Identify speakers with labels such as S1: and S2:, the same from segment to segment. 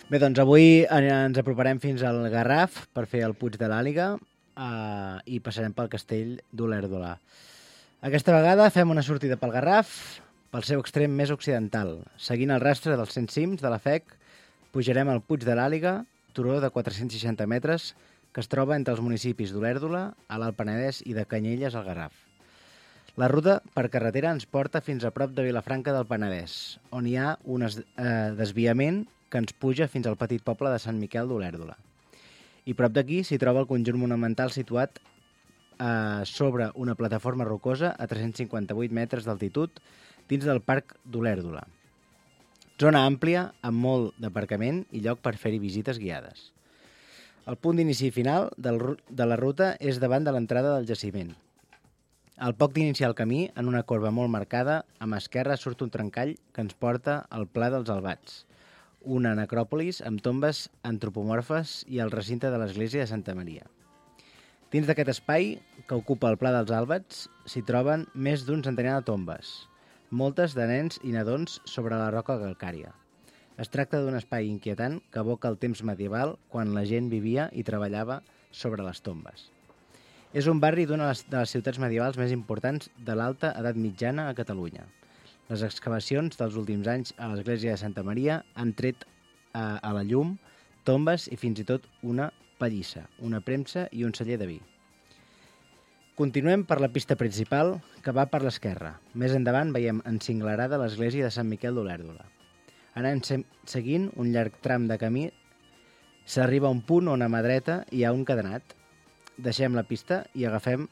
S1: Bé, doncs avui ens aproparem fins al Garraf per fer el Puig de l'Àliga i passarem pel castell d'Olèrdola. Aquesta vegada fem una sortida pel Garraf, pel seu extrem més occidental. Seguint el rastre dels 100 cims de la FEC, pujarem al Puig de l'Àliga, turó de 460 metres, que es troba entre els municipis d'Olèrdola, a l'Alt Penedès i de Canyelles al Garraf. La ruta per carretera ens porta fins a prop de Vilafranca del Penedès, on hi ha un desviament que ens puja fins al petit poble de Sant Miquel d'Olèrdola. I prop d'aquí s'hi troba el conjunt monumental situat sobre una plataforma rocosa a 358 metres d'altitud dins del Parc d'Olèrdola. Zona àmplia amb molt d'aparcament i lloc per fer-hi visites guiades. El punt d'inici final de la ruta és davant de l'entrada del jaciment. Al poc d'iniciar el camí, en una corba molt marcada, a mà esquerra surt un trencall que ens porta al Pla dels Albats, una necròpolis amb tombes antropomorfes i el recinte de l'església de Santa Maria. Dins d'aquest espai, que ocupa el Pla dels Àlbats, s'hi troben més d'un centenar de tombes, moltes de nens i nadons sobre la roca calcària. Es tracta d'un espai inquietant que evoca el temps medieval quan la gent vivia i treballava sobre les tombes. És un barri d'una de les ciutats medievals més importants de l'alta edat mitjana a Catalunya. Les excavacions dels últims anys a l'església de Santa Maria han tret a la llum tombes i fins i tot una pallissa, una premsa i un celler de vi. Continuem per la pista principal, que va per l'esquerra. Més endavant veiem encinglerada l'església de Sant Miquel d'Olèrdola. Anant seguint un llarg tram de camí, s'arriba a un punt on a mà dreta hi ha un cadenat. Deixem la pista i agafem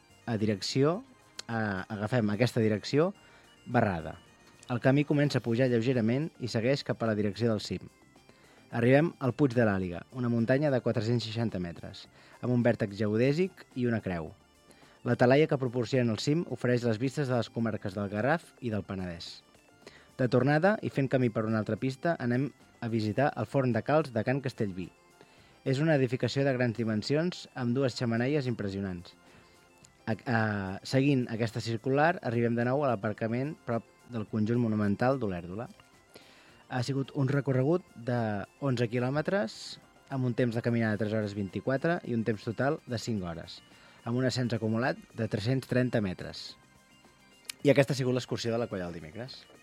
S1: aquesta direcció barrada. El camí comença a pujar lleugerament i segueix cap a la direcció del cim. Arribem al Puig de l'Àliga, una muntanya de 460 metres, amb un vèrtex geodèsic i una creu. La talaia que proporciona el cim ofereix les vistes de les comarques del Garraf i del Penedès. De tornada i fent camí per una altra pista, anem a visitar el forn de calç de Can Castellví. És una edificació de grans dimensions amb dues xemeneies impressionants. Seguint aquesta circular, arribem de nou a l'aparcament prop del conjunt monumental d'Olèrdola. Ha sigut un recorregut de 11 quilòmetres amb un temps de caminada de 3 hores 24 i un temps total de 5 hores, amb un ascens acumulat de 330 metres. I aquesta ha sigut l'excursió de la Colla del dimecres.